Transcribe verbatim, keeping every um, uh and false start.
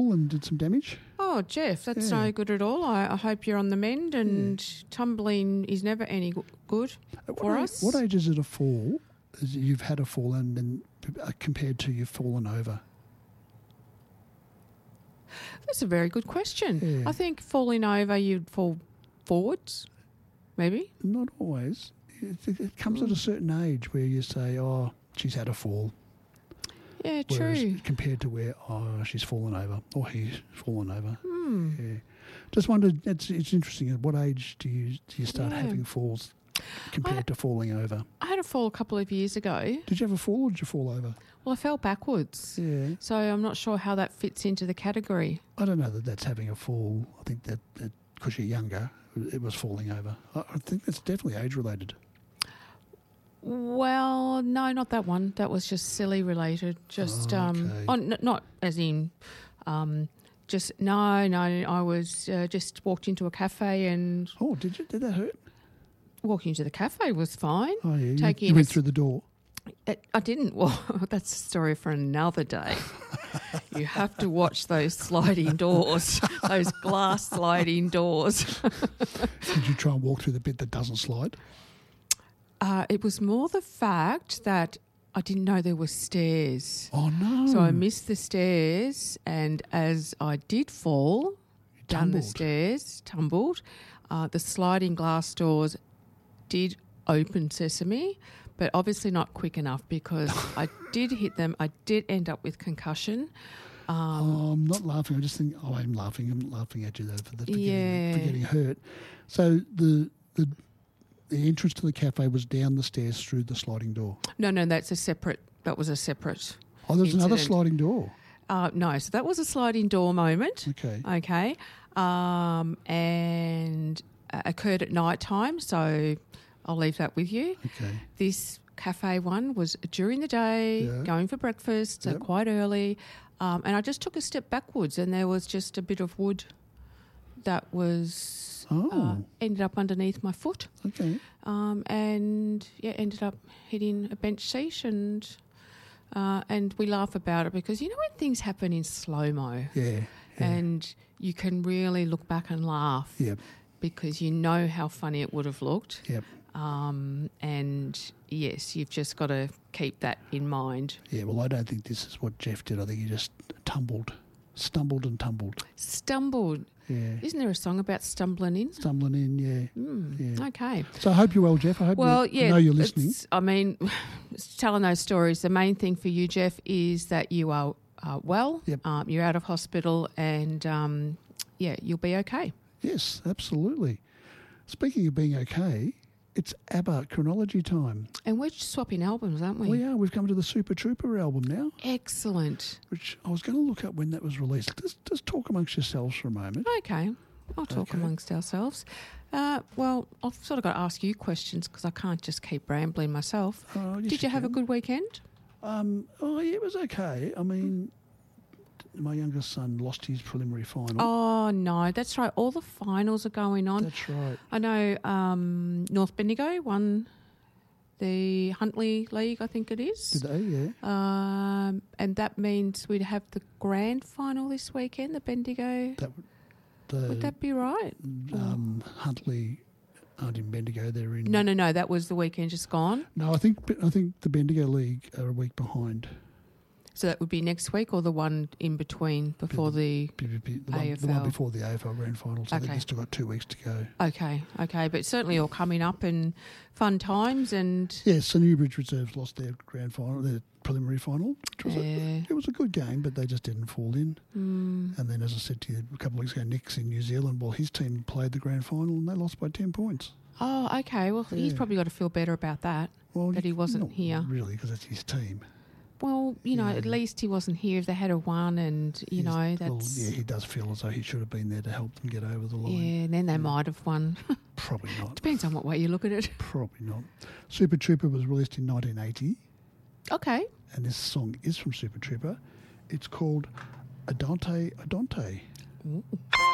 and did some damage. Oh, Jeff, that's Yeah. no good at all. I, I hope you're on the mend, and tumbling is never any go- good At for what age, us. What age is it a fall? Is you've had a fall and then uh, compared to you've fallen over? That's a very good question. Yeah. I think falling over, you'd fall forwards, maybe. Not always. It, it comes at a certain age where you say, "Oh, she's had a fall." Yeah, Whereas true. compared to where, "Oh, she's fallen over," or "He's fallen over." Hmm. Yeah. Just wondered. It's it's interesting. At what age do you do you start Yeah. having falls compared I- to falling over? I had a fall a couple of years ago. Did you have a fall or did you fall over? Well, I fell backwards. Yeah. So I'm not sure how that fits into the category. I don't know that that's having a fall. I think that because you're younger, it was falling over. I, I think that's definitely age related. Well, no, not that one. That was just silly related. Just Oh, um, okay. oh, n- not as in, um, just no, no. I was uh, just walked into a cafe and Oh, did you? Did that hurt? walking into the cafe was fine. Oh, yeah. You, Taking you a went s- through the door. It, I didn't. Well, that's a story for another day. You have to watch those sliding doors, those glass sliding doors. Did you try and walk through the bit that doesn't slide? Uh, it was more the fact that I didn't know there were stairs. Oh, no. So I missed the stairs, and as I did fall down the tumbled. stairs, tumbled, uh, the sliding glass doors did open sesame, but obviously not quick enough because I did hit them. I did end up with concussion. Um, Oh, I'm not laughing. I just think, oh, I'm laughing. I'm laughing at you though for, the, for, Yeah. getting, for getting hurt. So the the the entrance to the cafe was down the stairs through the sliding door. no, no, that's a separate. That was a separate. Oh, there's another Incident. sliding door. Uh, no, so that was a sliding door moment. Okay. Okay, um, and uh, occurred at night time. So I'll leave that with you. Okay. This cafe one was during the day, Yeah. going for breakfast, so Yep. quite early, um, and I just took a step backwards, and there was just a bit of wood that was uh, Oh. ended up underneath my foot, Okay. um, and yeah, ended up hitting a bench seat, and uh, and we laugh about it because you know when things happen in slow mo, Yeah. yeah. and you can really look back and laugh Yep. because you know how funny it would have looked. Yep. Um, and yes, you've just got to keep that in mind. Yeah. Well, I don't think this is what Jeff did. I think he just tumbled, stumbled and tumbled. Stumbled. Yeah. Isn't there a song about stumbling in? Stumbling in. Yeah. Mm, Yeah. Okay. So I hope you're well, Jeff. I hope Well, you, yeah. I know you're listening. it's- I mean, telling those stories, the main thing for you, Jeff, is that you are uh, well, Yep. um, you're out of hospital, and um, yeah, you'll be okay. Yes, absolutely. Speaking of being okay, it's ABBA chronology time. And we're swapping albums, aren't we? We are. We've come to the Super Trooper album now, Excellent. which I was going to look up when that was released. Just, just talk amongst yourselves for a moment. Okay. I'll talk Okay. amongst ourselves. Uh, well, I've sort of got to ask you questions because I can't just keep rambling myself. Oh, yes, Did you have a can. good weekend? Um, oh, yeah, it was okay. I mean, my youngest son lost his preliminary final. Oh, no, that's right. All the finals are going on. That's right. I know um, North Bendigo won the Huntley League, I think it is. Did they? Yeah. Um, and that means we'd have the grand final this weekend, the Bendigo. That would- the Would that be right? um, Huntley aren't in Bendigo. They're in. No, no, no. That was the weekend just gone. No, I think I think the Bendigo League are a week behind. So that would be next week or the one in between before the... B B P, the, one, the A F L. one before the A F L Grand Final. So Okay. they've still got two weeks to go. Okay, okay. But certainly all coming up and fun times and... Yes, so Newbridge Reserves lost their grand final, their preliminary final. Which was Yeah. a, it was a good game, but they just didn't fall in. Mm, And then, as I said to you a couple of weeks ago, Nick's in New Zealand. Well, his team played the grand final and they lost by ten points. oh, okay. Well, he's Yeah. probably got to feel better about that. Well, That he wasn't not here. really, because that's his team. Well, you know, Yeah. at least he wasn't here. If they had a won and, you He's- know, well, that's... yeah, he does feel as though he should have been there to help them get over the line. yeah, and then they Yeah. might have won. Probably not. Depends on what way you look at it. Probably not. Super Trooper was released in nineteen eighty, Okay. and this song is from Super Trooper. It's called Adante Adante. Ooh.